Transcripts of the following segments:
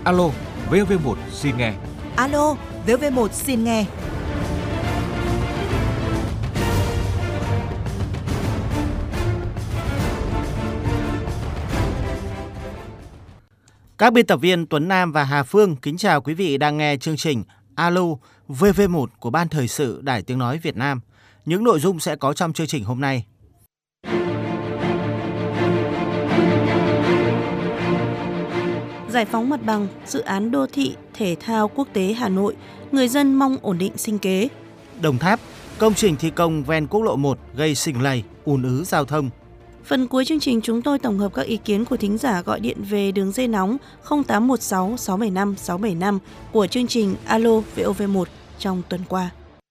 Alo, VV1 xin nghe. Alo, VV1 xin nghe. Các biên tập viên Tuấn Nam và Hà Phương kính chào quý vị đang nghe chương trình Alo VV1 của Ban Thời sự Đài Tiếng Nói Việt Nam. Những nội dung sẽ có trong chương trình hôm nay. Giải phóng mặt bằng, dự án đô thị, thể thao quốc tế Hà Nội, người dân mong ổn định sinh kế. Đồng Tháp, công trình thi công ven quốc lộ 1 gây xình lầy, ùn ứ giao thông. Phần cuối chương trình chúng tôi tổng hợp các ý kiến của thính giả gọi điện về đường dây nóng 0816 675 675 của chương trình Alo VOV1 trong tuần qua.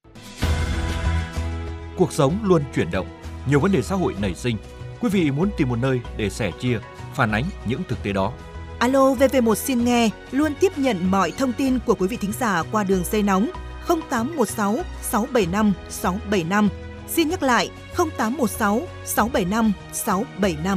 Cuộc sống luôn chuyển động, nhiều vấn đề xã hội nảy sinh. Quý vị muốn tìm một nơi để sẻ chia, phản ánh những thực tế đó. Alo VV1 xin nghe luôn tiếp nhận mọi thông tin của quý vị thính giả qua đường dây nóng 0816 675 675. Xin nhắc lại 0816 675 675.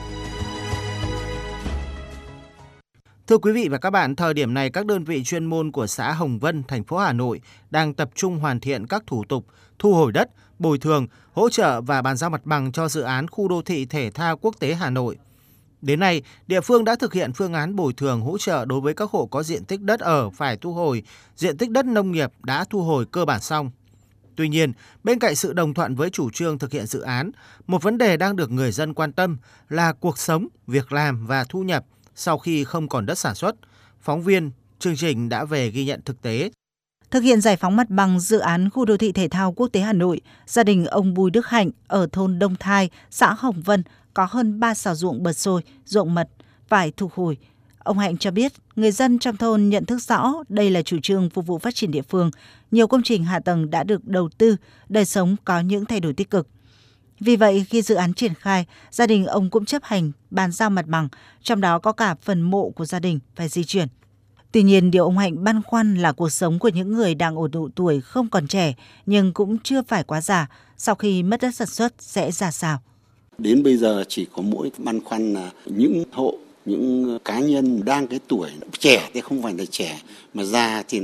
Thưa quý vị và các bạn, thời điểm này các đơn vị chuyên môn của xã Hồng Vân, thành phố Hà Nội đang tập trung hoàn thiện các thủ tục thu hồi đất, bồi thường, hỗ trợ và bàn giao mặt bằng cho dự án khu đô thị thể thao quốc tế Hà Nội. Đến nay, địa phương đã thực hiện phương án bồi thường hỗ trợ đối với các hộ có diện tích đất ở phải thu hồi, diện tích đất nông nghiệp đã thu hồi cơ bản xong. Tuy nhiên, bên cạnh sự đồng thuận với chủ trương thực hiện dự án, một vấn đề đang được người dân quan tâm là cuộc sống, việc làm và thu nhập sau khi không còn đất sản xuất. Phóng viên chương trình đã về ghi nhận thực tế. Thực hiện giải phóng mặt bằng dự án khu đô thị thể thao quốc tế Hà Nội, gia đình ông Bùi Đức Hạnh ở thôn Đông Thai, xã Hồng Vân có hơn 3 sào ruộng bật xôi, ruộng mật phải thu hồi. Ông Hạnh cho biết, người dân trong thôn nhận thức rõ đây là chủ trương phục vụ phát triển địa phương. Nhiều công trình hạ tầng đã được đầu tư, đời sống có những thay đổi tích cực. Vì vậy, khi dự án triển khai, gia đình ông cũng chấp hành bàn giao mặt bằng, trong đó có cả phần mộ của gia đình phải di chuyển. Tuy nhiên, điều ông Hạnh băn khoăn là cuộc sống của những người đang ở độ tuổi không còn trẻ, nhưng cũng chưa phải quá già, sau khi mất đất sản xuất sẽ ra sao. Đến bây giờ chỉ có mỗi băn khoăn là những hộ, những cá nhân đang cái tuổi trẻ thì không phải là trẻ, mà già thì